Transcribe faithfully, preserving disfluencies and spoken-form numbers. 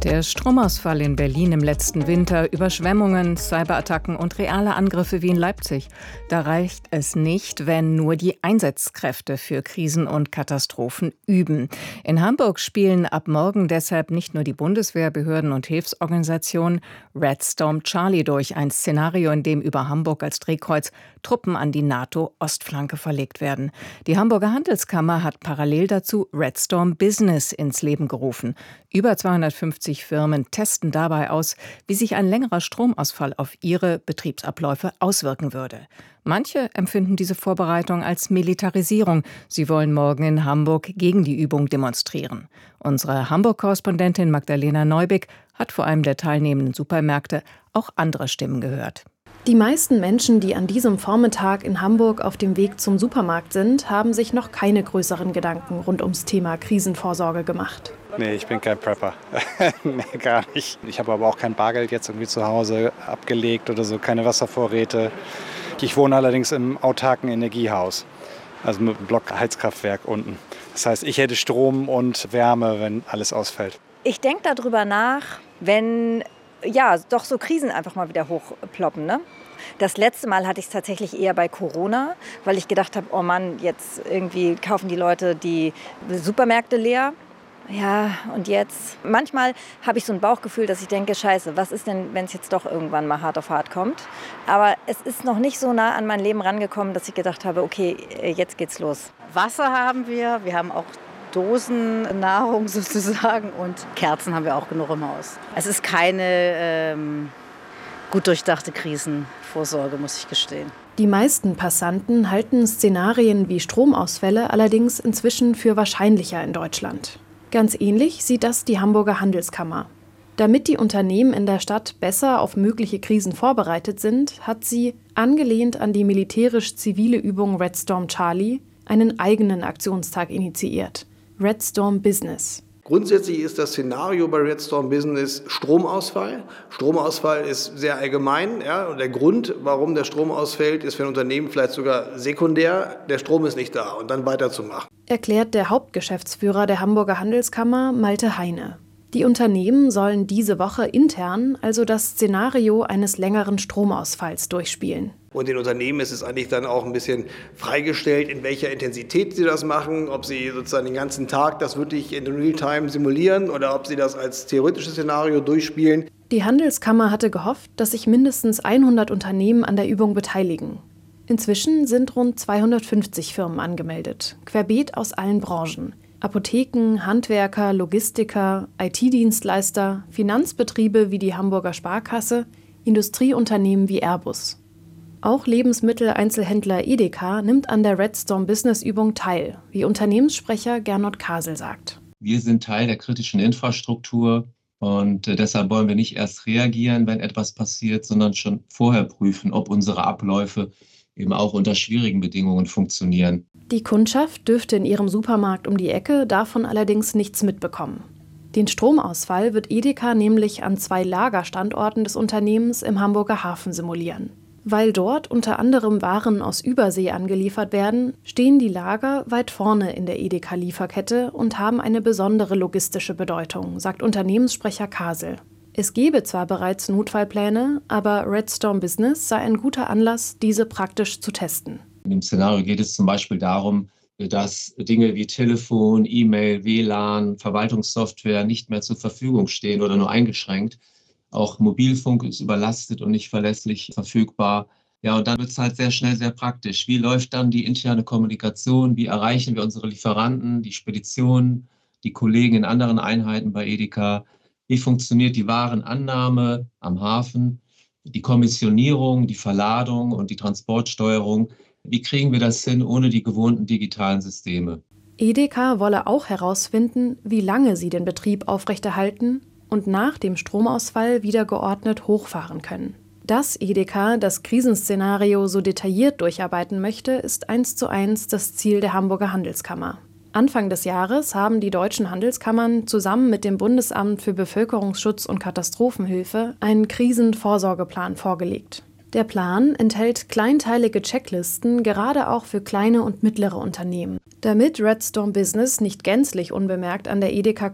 Der Stromausfall in Berlin im letzten Winter, Überschwemmungen, Cyberattacken und reale Angriffe wie in Leipzig. Da reicht es nicht, wenn nur die Einsatzkräfte für Krisen und Katastrophen üben. In Hamburg spielen ab morgen deshalb nicht nur die Bundeswehr, Behörden und Hilfsorganisationen Red Storm Charlie durch, ein Szenario, in dem über Hamburg als Drehkreuz Truppen an die NATO-Ostflanke verlegt werden. Die Hamburger Handelskammer hat parallel dazu Red Storm Business ins Leben gerufen. Über zweihundertfünfzig Firmen testen dabei aus, wie sich ein längerer Stromausfall auf ihre Betriebsabläufe auswirken würde. Manche empfinden diese Vorbereitung als Militarisierung. Sie wollen morgen in Hamburg gegen die Übung demonstrieren. Unsere Hamburg-Korrespondentin Magdalena Neubick hat vor einem der teilnehmenden Supermärkte auch andere Stimmen gehört. Die meisten Menschen, die an diesem Vormittag in Hamburg auf dem Weg zum Supermarkt sind, haben sich noch keine größeren Gedanken rund ums Thema Krisenvorsorge gemacht. Nee, ich bin kein Prepper. Nee, gar nicht. Ich habe aber auch kein Bargeld jetzt irgendwie zu Hause abgelegt oder so, keine Wasservorräte. Ich wohne allerdings im autarken Energiehaus, also mit einem Blockheizkraftwerk unten. Das heißt, ich hätte Strom und Wärme, wenn alles ausfällt. Ich denke darüber nach, wenn ja, doch so Krisen einfach mal wieder hochploppen, ne? Das letzte Mal hatte ich es tatsächlich eher bei Corona, weil ich gedacht habe, oh Mann, jetzt irgendwie kaufen die Leute die Supermärkte leer. Ja, und jetzt? Manchmal habe ich so ein Bauchgefühl, dass ich denke, scheiße, was ist denn, wenn es jetzt doch irgendwann mal hart auf hart kommt? Aber es ist noch nicht so nah an mein Leben rangekommen, dass ich gedacht habe, okay, jetzt geht's los. Wasser haben wir, wir haben auch Dosennahrung sozusagen und Kerzen haben wir auch genug im Haus. Es ist keine ähm, gut durchdachte Krisenvorsorge, muss ich gestehen. Die meisten Passanten halten Szenarien wie Stromausfälle allerdings inzwischen für wahrscheinlicher in Deutschland. Ganz ähnlich sieht das die Hamburger Handelskammer. Damit die Unternehmen in der Stadt besser auf mögliche Krisen vorbereitet sind, hat sie, angelehnt an die militärisch-zivile Übung Red Storm Charlie, einen eigenen Aktionstag initiiert. Red Storm Business. Grundsätzlich ist das Szenario bei Red Storm Business Stromausfall. Stromausfall ist sehr allgemein. Ja, und der Grund, warum der Strom ausfällt, ist für ein Unternehmen vielleicht sogar sekundär. Der Strom ist nicht da und dann weiterzumachen. Erklärt der Hauptgeschäftsführer der Hamburger Handelskammer, Malte Heine. Die Unternehmen sollen diese Woche intern also das Szenario eines längeren Stromausfalls durchspielen. Und den Unternehmen ist es eigentlich dann auch ein bisschen freigestellt, in welcher Intensität sie das machen, ob sie sozusagen den ganzen Tag das wirklich in Realtime simulieren oder ob sie das als theoretisches Szenario durchspielen. Die Handelskammer hatte gehofft, dass sich mindestens hundert Unternehmen an der Übung beteiligen. Inzwischen sind rund zweihundertfünfzig Firmen angemeldet, querbeet aus allen Branchen. Apotheken, Handwerker, Logistiker, I T-Dienstleister, Finanzbetriebe wie die Hamburger Sparkasse, Industrieunternehmen wie Airbus. Auch Lebensmitteleinzelhändler Edeka nimmt an der Red Storm Business Übung teil, wie Unternehmenssprecher Gernot Kasel sagt. Wir sind Teil der kritischen Infrastruktur und deshalb wollen wir nicht erst reagieren, wenn etwas passiert, sondern schon vorher prüfen, ob unsere Abläufe eben auch unter schwierigen Bedingungen funktionieren. Die Kundschaft dürfte in ihrem Supermarkt um die Ecke davon allerdings nichts mitbekommen. Den Stromausfall wird Edeka nämlich an zwei Lagerstandorten des Unternehmens im Hamburger Hafen simulieren. Weil dort unter anderem Waren aus Übersee angeliefert werden, stehen die Lager weit vorne in der Edeka-Lieferkette und haben eine besondere logistische Bedeutung, sagt Unternehmenssprecher Kasel. Es gebe zwar bereits Notfallpläne, aber Red Storm Business sei ein guter Anlass, diese praktisch zu testen. In dem Szenario geht es zum Beispiel darum, dass Dinge wie Telefon, E-Mail, W L A N, Verwaltungssoftware nicht mehr zur Verfügung stehen oder nur eingeschränkt. Auch Mobilfunk ist überlastet und nicht verlässlich verfügbar. Ja, und dann wird es halt sehr schnell sehr praktisch. Wie läuft dann die interne Kommunikation? Wie erreichen wir unsere Lieferanten, die Speditionen, die Kollegen in anderen Einheiten bei Edeka? Wie funktioniert die Warenannahme am Hafen, die Kommissionierung, die Verladung und die Transportsteuerung? Wie kriegen wir das hin ohne die gewohnten digitalen Systeme? Edeka wolle auch herausfinden, wie lange sie den Betrieb aufrechterhalten und nach dem Stromausfall wieder geordnet hochfahren können. Dass Edeka das Krisenszenario so detailliert durcharbeiten möchte, ist eins zu eins das Ziel der Hamburger Handelskammer. Anfang des Jahres haben die deutschen Handelskammern zusammen mit dem Bundesamt für Bevölkerungsschutz und Katastrophenhilfe einen Krisenvorsorgeplan vorgelegt. Der Plan enthält kleinteilige Checklisten, gerade auch für kleine und mittlere Unternehmen. Damit Red Storm Business nicht gänzlich unbemerkt an der Edeka